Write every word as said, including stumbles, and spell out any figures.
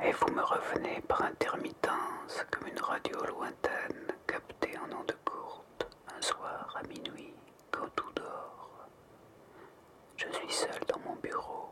et vous me revenez par intermittence comme une radio lointaine captée en ondes courtes un soir à minuit quand tout dort. Je suis seul dans mon bureau,